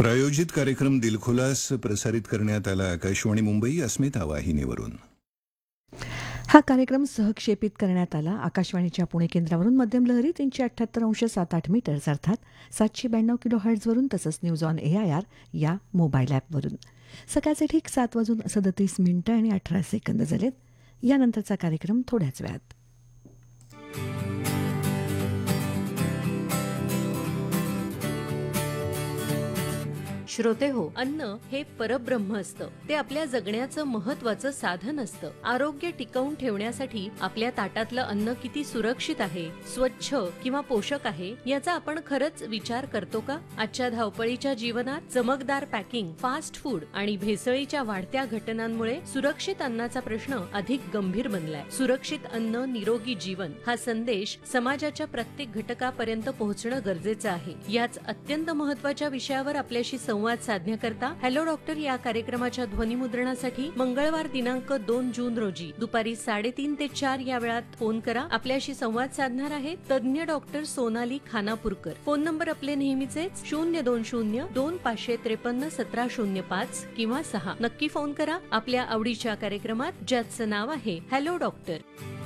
प्रायोजित कार्यक्रम दिलखुलास प्रसारित करण्यात आला आकाशवाणी मुंबई अस्मिता वाहिनीवरून. हा कार्यक्रम सहक्षेपित करण्यात आला आकाशवाणीच्या पुणे केंद्रावरून मध्यम लहरी 378.7 मीटर्स अर्थात 792 किलोहर्ट्झवरून तसंच न्यूज ऑन AIR या मोबाईल ॲपवरून. सकाळचे ठीक 7:37 आणि 18 सेकंद झालेत. यानंतरचा कार्यक्रम थोड्याच वेळात. श्रोते हो, अन्न हे परब्रह्म असतं. ते आपल्या जगण्याचं महत्वाचं साधन असतं. आरोग्य टिकवून ठेवण्यासाठी आपल्या ताटातलं अन्न किती सुरक्षित आहे, स्वच्छ किंवा पोषक आहे याचा आपण खरंच विचार करतो का? आजच्या धावपळीच्या जीवनात चमकदार पॅकिंग, फास्ट फूड आणि भेसळीच्या वाढत्या घटनांमुळे सुरक्षित अन्नाचा प्रश्न अधिक गंभीर बनलाय. सुरक्षित अन्न निरोगी जीवन हा संदेश समाजाच्या प्रत्येक घटकापर्यंत पोहोचणं गरजेचं आहे. याच अत्यंत महत्वाच्या विषयावर आपल्याशी संवाद साधण्याकरता हॅलो डॉक्टर या कार्यक्रमाच्या ध्वनिमुद्रणासाठी मंगळवार दिनांक 2 जून रोजी दुपारी 3:30 ते 4 या वेळात फोन करा. आपल्याशी संवाद साधणार आहेत तज्ञ doctor Sonali Khanapurkar. Phone number आपले नेहमीचेच 02025531705 किंवा 6. नक्की फोन करा आपल्या आवडीच्या कार्यक्रमात ज्याचं नाव आहे हॅलो डॉक्टर.